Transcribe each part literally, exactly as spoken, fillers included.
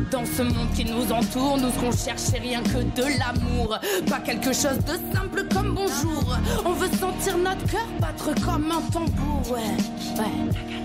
Dans ce monde qui nous entoure, nous ce qu'on cherche c'est rien que de l'amour, pas quelque chose de simple comme bonjour. On veut sentir notre cœur battre comme un tambour, ouais, ouais.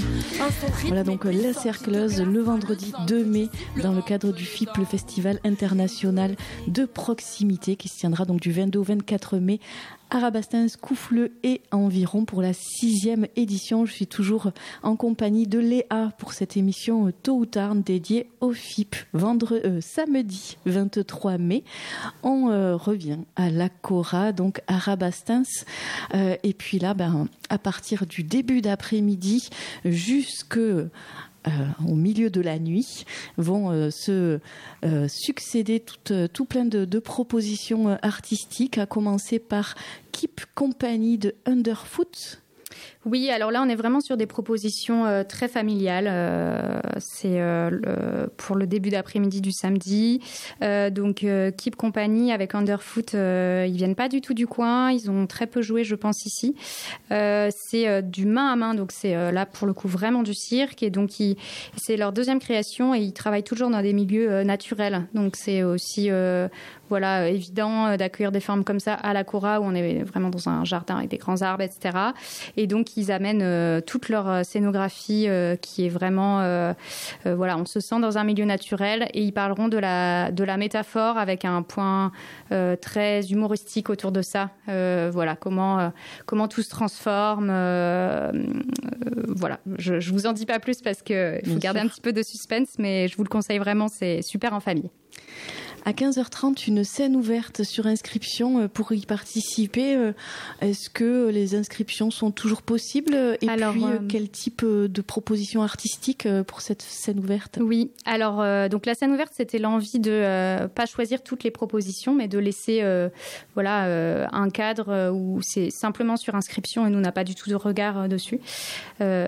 Voilà donc La Cercleuse le vendredi deux mai dans le cadre du F I P, le Festival international de proximité qui se tiendra donc du vingt-deux au vingt-quatre mai à Rabastens, Couffleux et environ pour la sixième édition. Je suis toujours en compagnie de Léa pour cette émission Tôt ou Tard dédiée au F I P. Vendredi, euh, samedi vingt-trois mai, on euh, revient à la Cora, donc à Rabastens. Euh, et puis là, ben, à partir du début d'après-midi jusque Euh, au milieu de la nuit, vont euh, se euh, succéder tout, euh, tout plein de, de propositions euh, artistiques, à commencer par Keep Company de Underfoot. Oui, alors là, on est vraiment sur des propositions euh, très familiales. Euh, c'est euh, le, pour le début d'après-midi du samedi. Euh, donc, euh, Keep Company avec Underfoot, euh, ils viennent pas du tout du coin. Ils ont très peu joué, je pense, ici. Euh, c'est euh, du main à main, donc c'est euh, là, pour le coup, vraiment du cirque. Et donc, ils, c'est leur deuxième création et ils travaillent toujours dans des milieux euh, naturels. Donc, c'est aussi... Euh, Voilà, évident d'accueillir des formes comme ça à la Cora où on est vraiment dans un jardin avec des grands arbres, et cetera. Et donc, ils amènent euh, toute leur scénographie euh, qui est vraiment... Euh, euh, voilà, on se sent dans un milieu naturel et ils parleront de la, de la métaphore avec un point euh, très humoristique autour de ça. Euh, voilà, comment, euh, comment tout se transforme. Euh, euh, voilà, je, je vous en dis pas plus parce qu'il faut Bien garder sûr. un petit peu de suspense, mais je vous le conseille vraiment, c'est super en famille. À quinze heures trente, une scène ouverte sur inscription pour y participer. Est-ce que les inscriptions sont toujours possibles ? Et alors, puis, euh, quel type de proposition artistique pour cette scène ouverte ? Oui, alors euh, donc la scène ouverte, c'était l'envie de euh, pas choisir toutes les propositions, mais de laisser euh, voilà euh, un cadre où c'est simplement sur inscription et nous, on n'a pas du tout de regard dessus. Euh,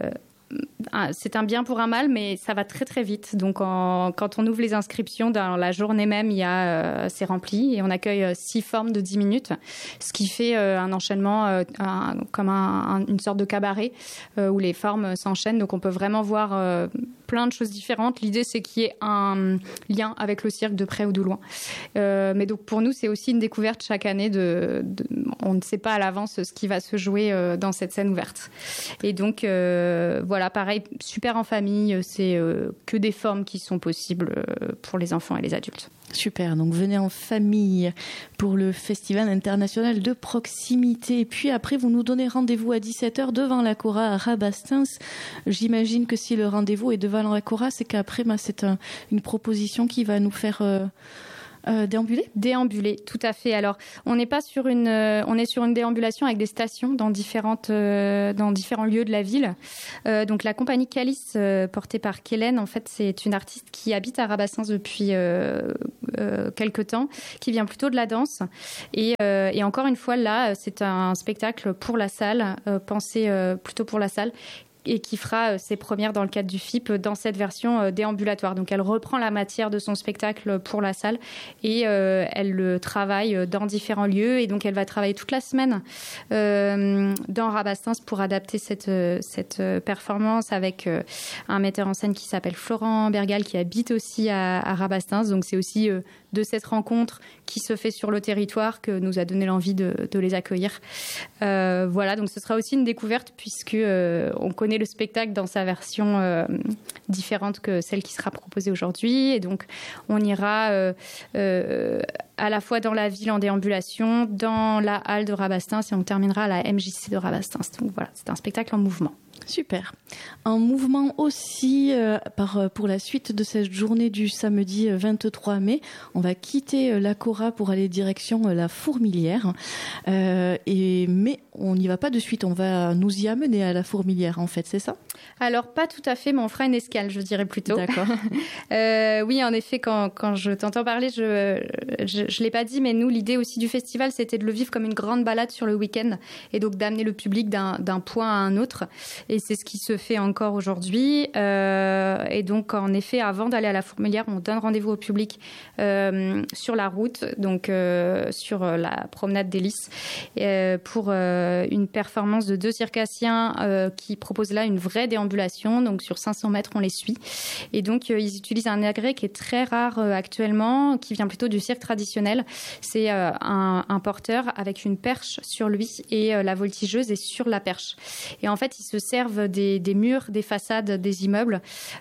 C'est un bien pour un mal, mais ça va très très vite. Donc, en, quand on ouvre les inscriptions, dans la journée même, il y a, euh, c'est rempli et on accueille euh, six formes de dix minutes, ce qui fait euh, un enchaînement euh, un, comme un, un, une sorte de cabaret euh, où les formes s'enchaînent. Donc, on peut vraiment voir euh, plein de choses différentes. L'idée, c'est qu'il y ait un lien avec le cirque de près ou de loin. Euh, mais donc, pour nous, c'est aussi une découverte chaque année. De, de, on ne sait pas à l'avance ce qui va se jouer euh, dans cette scène ouverte. Et donc, euh, voilà. Pareil, super en famille, c'est euh, que des formes qui sont possibles euh, pour les enfants et les adultes. Super, donc venez en famille pour le Festival international de proximité. Et puis après, vous nous donnez rendez-vous à dix-sept heures devant la Cora à Rabastens. J'imagine que si le rendez-vous est devant la Cora, c'est qu'après, bah, c'est un, une proposition qui va nous faire... Euh Euh, déambuler Déambuler, tout à fait. Alors, on n'est pas sur une, euh, on est sur une déambulation avec des stations dans différentes, euh, dans différents lieux de la ville. Euh, donc, la compagnie Calice, euh, portée par Kellen, en fait, c'est une artiste qui habite à Rabastens depuis euh, euh, quelque temps, qui vient plutôt de la danse. Et, euh, et encore une fois, là, c'est un spectacle pour la salle, euh, pensé euh, plutôt pour la salle, et qui fera ses premières dans le cadre du F I P dans cette version déambulatoire. Donc, elle reprend la matière de son spectacle pour la salle et euh, elle le travaille dans différents lieux. Et donc, elle va travailler toute la semaine euh, dans Rabastens pour adapter cette, cette performance avec euh, un metteur en scène qui s'appelle Florent Bergal, qui habite aussi à, à Rabastens. Donc, c'est aussi euh, de cette rencontre qui se fait sur le territoire que nous a donné l'envie de, de les accueillir. Euh, voilà, donc ce sera aussi une découverte puisque euh, on connaît le spectacle dans sa version euh, différente que celle qui sera proposée aujourd'hui. Et donc, on ira euh, euh, à la fois dans la ville en déambulation, dans la halle de Rabastens et on terminera à la M J C de Rabastens. Donc voilà, c'est un spectacle en mouvement. Super. En mouvement aussi, euh, par, pour la suite de cette journée du samedi vingt-trois mai, on va quitter la Cora pour aller direction la Fourmilière. Euh, et, mais on n'y va pas de suite, on va nous y amener à la Fourmilière en fait, c'est ça ? Alors, pas tout à fait, mais on fera une escale, je dirais plutôt. D'accord. euh, oui, en effet, quand, quand je t'entends parler, je je, je l'ai pas dit, mais nous, l'idée aussi du festival, c'était de le vivre comme une grande balade sur le week-end et donc d'amener le public d'un, d'un point à un autre. Et c'est ce qui se fait encore aujourd'hui. Euh, et donc, en effet, avant d'aller à la Fourmilière, on donne rendez-vous au public euh, sur la route, donc euh, sur la promenade des Lys, euh, pour, euh, euh, une performance de deux circassiens euh, qui proposent là une vraie déambulation. Donc sur cinq cents mètres, on les suit. Et donc euh, ils utilisent un agrès qui est très rare euh, actuellement, qui vient plutôt du cirque traditionnel. C'est euh, un, un porteur avec une perche sur lui et euh, la voltigeuse est sur la perche. Et en fait, ils se servent des, des murs, des façades, des immeubles.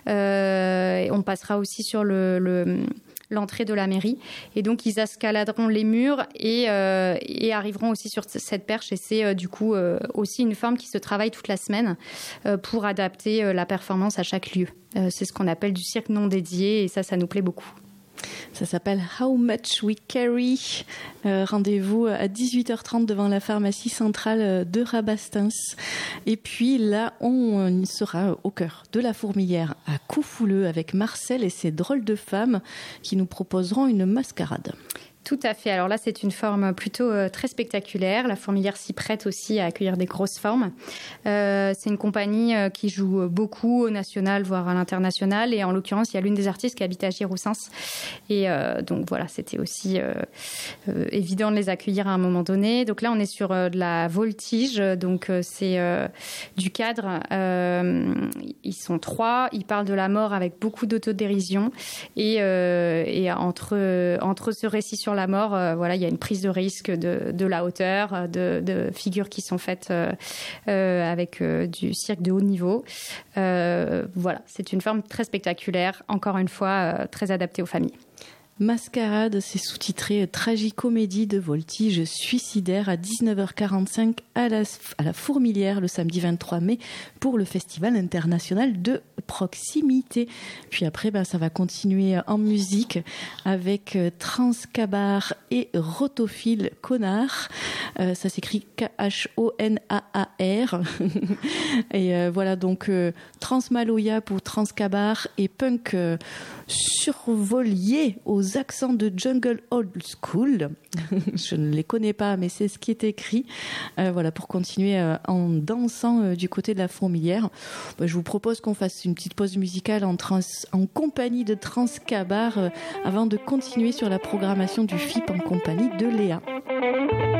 Euh, et on passera aussi sur le, le l'entrée de la mairie. Et donc, ils escaladeront les murs et, euh, et arriveront aussi sur cette perche. Et c'est euh, du coup euh, aussi une forme qui se travaille toute la semaine euh, pour adapter euh, la performance à chaque lieu. Euh, c'est ce qu'on appelle du cirque non dédié et ça, ça nous plaît beaucoup. Ça s'appelle How Much We Carry. Euh, rendez-vous à dix-huit heures trente devant la pharmacie centrale de Rabastens. Et puis là, on sera au cœur de la Fourmilière à Coufouleux avec Marcel et ses drôles de femmes qui nous proposeront une mascarade. Tout à fait. Alors là, c'est une forme plutôt euh, très spectaculaire. La Fourmilière s'y prête aussi à accueillir des grosses formes. Euh, c'est une compagnie euh, qui joue beaucoup au national, voire à l'international. Et en l'occurrence, il y a l'une des artistes qui habite à Giroussens. Et euh, donc voilà, c'était aussi euh, euh, évident de les accueillir à un moment donné. Donc là, on est sur euh, de la voltige. Donc euh, c'est euh, du cadre. Euh, ils sont trois. Ils parlent de la mort avec beaucoup d'autodérision. Et, euh, et entre, euh, entre ce récit sur la mort, euh, voilà, il y a une prise de risque de, de la hauteur, de, de figures qui sont faites euh, euh, avec euh, du cirque de haut niveau. Euh, voilà, c'est une forme très spectaculaire, encore une fois, euh, très adaptée aux familles. Mascarade, c'est sous-titré Tragicomédie de voltige suicidaire à dix-neuf heures quarante-cinq à la, à la Fourmilière le samedi vingt-trois mai pour le Festival international de proximité. Puis après, ben, ça va continuer en musique avec Transcabar et Rotophile Connard. Euh, ça s'écrit K H O N A A R. Et euh, voilà, donc euh, Transmaloya pour Transcabar et Punk euh, Survolier aux accents de jungle old school. Je ne les connais pas, mais c'est ce qui est écrit. Euh, voilà, pour continuer euh, en dansant euh, du côté de la Fourmilière. Bah, je vous propose qu'on fasse une petite pause musicale en, trans, en compagnie de Transcabar euh, avant de continuer sur la programmation du F I P en compagnie de Léa.